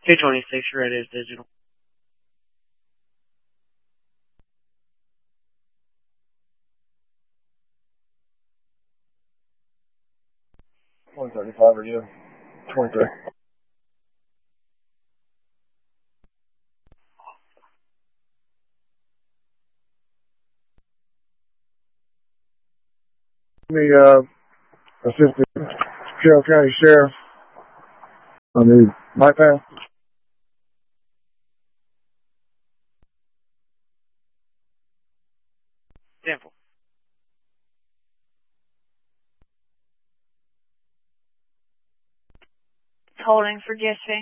226, you're ready as digital. $20.35 are you? 23. The Assistant Carroll County Sheriff on the bypass. Simple. Holding for Jesse.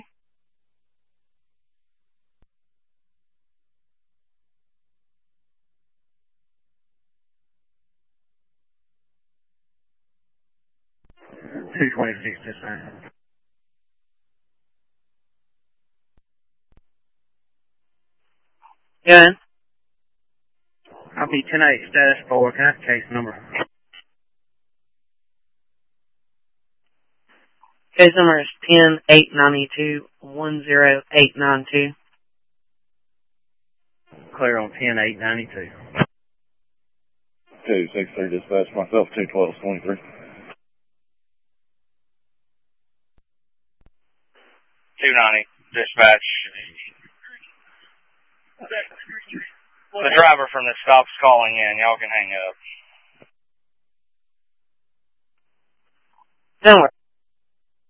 $226 this time. Gun. I'll be 10-8 status 4. Can I have case number? Case number is 10-892-10892. Clear on 10-892. 263 dispatch, myself 212-23. 290 dispatch. The driver from the stop's calling in. Y'all can hang up. Similar.